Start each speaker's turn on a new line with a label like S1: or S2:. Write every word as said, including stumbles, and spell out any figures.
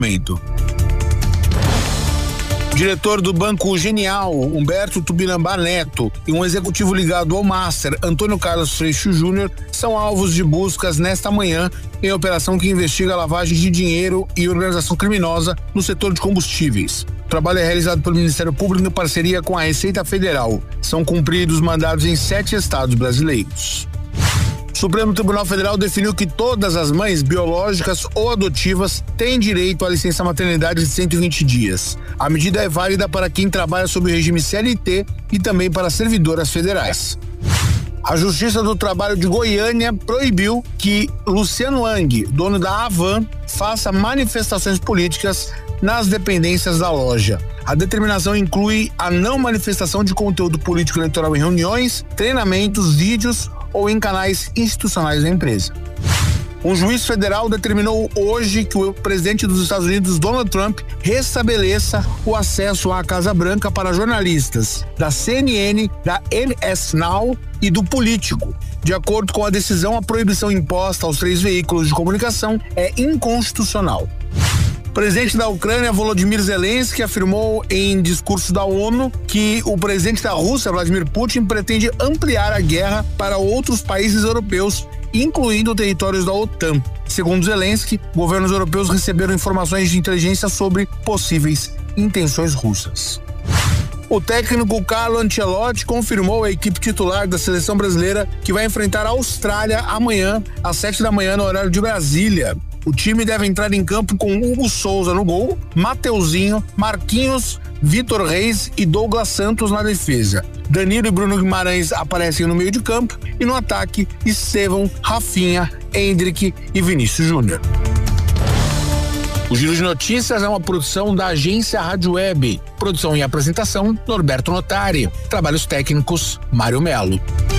S1: O diretor do Banco Genial, Humberto Tupinambá Neto, e um executivo ligado ao Master, Antônio Carlos Freixo Júnior, são alvos de buscas nesta manhã em operação que investiga a lavagem de dinheiro e organização criminosa no setor de combustíveis. O trabalho é realizado pelo Ministério Público em parceria com a Receita Federal. São cumpridos mandados em sete estados brasileiros. O Supremo Tribunal Federal definiu que todas as mães biológicas ou adotivas têm direito à licença maternidade de cento e vinte dias. A medida é válida para quem trabalha sob o regime C L T e também para servidoras federais. A Justiça do Trabalho de Goiânia proibiu que Luciano Hang, dono da Avan, faça manifestações políticas nas dependências da loja. A determinação inclui a não manifestação de conteúdo político eleitoral em reuniões, treinamentos, vídeos ou em canais institucionais da empresa. Um juiz federal determinou hoje que o presidente dos Estados Unidos, Donald Trump, restabeleça o acesso à Casa Branca para jornalistas da C N N, da N S Now e do Político. De acordo com a decisão, a proibição imposta aos três veículos de comunicação é inconstitucional. O presidente da Ucrânia, Volodymyr Zelensky, afirmou em discurso da ONU que o presidente da Rússia, Vladimir Putin, pretende ampliar a guerra para outros países europeus, incluindo territórios da OTAN. Segundo Zelensky, governos europeus receberam informações de inteligência sobre possíveis intenções russas. O técnico Carlo Ancelotti confirmou a equipe titular da seleção brasileira que vai enfrentar a Austrália amanhã, às sete da manhã, no horário de Brasília. O time deve entrar em campo com Hugo Souza no gol, Mateuzinho, Marquinhos, Vitor Reis e Douglas Santos na defesa. Danilo e Bruno Guimarães aparecem no meio de campo e no ataque, Estevão, Rafinha, Endrick e Vinícius Júnior. O Giro de Notícias é uma produção da agência Rádio Web. Produção e apresentação, Norberto Notari. Trabalhos técnicos, Mário Melo.